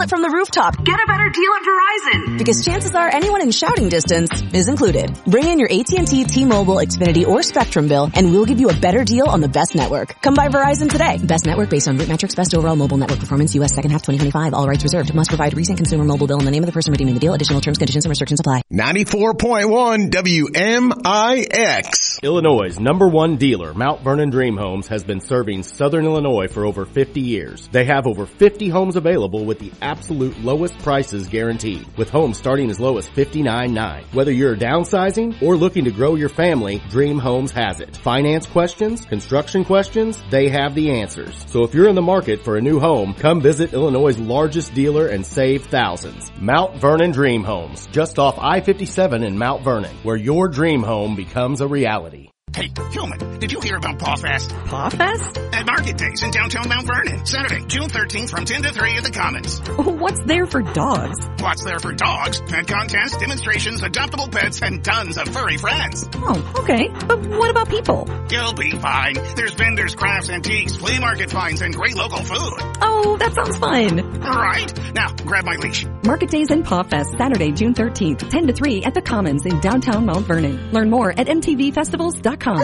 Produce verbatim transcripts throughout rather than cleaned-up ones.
it from the rooftop. Get a better deal at Verizon. Because chances are anyone in shouting distance is included. Bring in your A T and T, T-Mobile, Xfinity, or Spectrum bill, and we'll give you a better deal on the best network. Come by Verizon today. Best network based on root metrics, best overall mobile network performance, U S second half twenty twenty-five. All rights reserved. Must provide recent consumer mobile bill and the name of the person redeeming the deal. Additional terms, conditions, and restrictions apply. ninety-four point one W M I X. Illinois' number one dealer, Mount Vernon Dream Homes, has been serving Southern Illinois for over fifty years. They have over fifty homes available with the absolute lowest prices guaranteed, with homes starting as low as fifty-nine thousand nine hundred dollars. Whether you're downsizing or looking to grow your family, Dream Homes has it. Finance questions, construction questions, they have the answers. So if you're in the market for a new home, come visit Illinois' largest dealer and save thousands. Mount Vernon Dream Homes, just off I fifty-seven in Mount Vernon, where your dream home becomes a reality. Hey, Hillman, did you hear about Paw Fest? Paw Fest? At Market Days in downtown Mount Vernon. Saturday, June thirteenth from ten to three at the Commons. What's there for dogs? What's there for dogs? Pet contests, demonstrations, adoptable pets, and tons of furry friends. Oh, okay. But what about people? You'll be fine. There's vendors, crafts, antiques, flea market finds, and great local food. Oh, that sounds fun. All right. Now, grab my leash. Market Days and Paw Fest, Saturday, June thirteenth, ten to three at the Commons in downtown Mount Vernon. Learn more at m t v festivals dot com.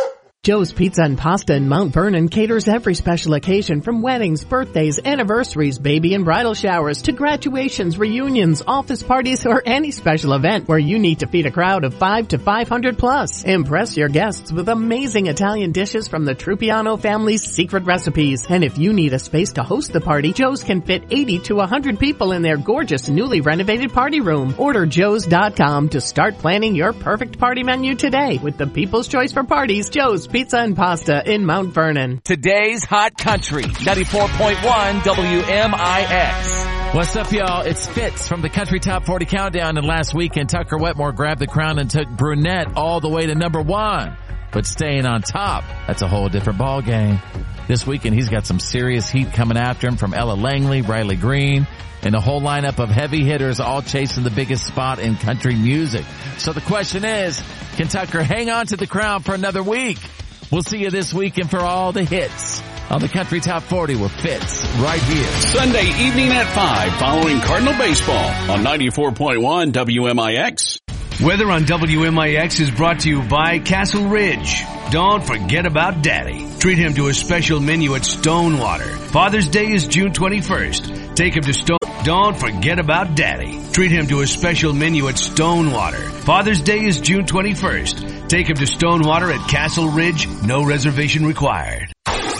Joe's Pizza and Pasta in Mount Vernon caters every special occasion from weddings, birthdays, anniversaries, baby and bridal showers to graduations, reunions, office parties, or any special event where you need to feed a crowd of five to five hundred plus. Impress your guests with amazing Italian dishes from the Trupiano family's secret recipes. And if you need a space to host the party, Joe's can fit eighty to one hundred people in their gorgeous newly renovated party room. Order joes dot com to start planning your perfect party menu today with the people's choice for parties, Joe's Pizza and Pasta in Mount Vernon. Today's Hot Country, ninety-four point one W M I X. What's up, y'all? It's Fitz from the Country Top forty Countdown, and last weekend Tucker Wetmore grabbed the crown and took Brunette all the way to number one. But staying on top, that's a whole different ball game. This weekend he's got some serious heat coming after him from Ella Langley, Riley Green, and a whole lineup of heavy hitters all chasing the biggest spot in country music. So the question is, can Tucker hang on to the crown for another week? We'll see you this weekend for all the hits on the Country Top forty with Fitz right here. Sunday evening at five following Cardinal baseball on ninety-four point one W M I X. Weather on W M I X is brought to you by Castle Ridge. Don't forget about Daddy. Treat him to a special menu at Stonewater. Father's Day is June twenty-first. Take him to Stone. Don't forget about Daddy. Treat him to a special menu at Stonewater. Father's Day is June twenty-first. Take him to Stonewater at Castle Ridge. No reservation required.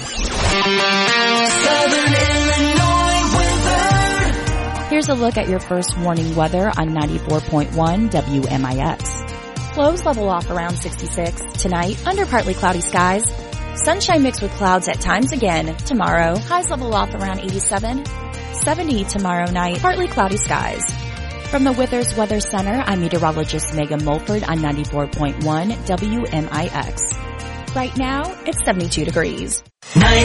Southern Illinois weather. Here's a look at your first warning weather on ninety-four point one W M I X. Lows level off around sixty-six. Tonight, under partly cloudy skies. Sunshine mixed with clouds at times again. Tomorrow, highs level off around eighty-seven. seventy tomorrow night, partly cloudy skies. From the Withers Weather Center, I'm meteorologist Megan Mulford on ninety-four point one W M I X. Right now, it's seventy-two degrees.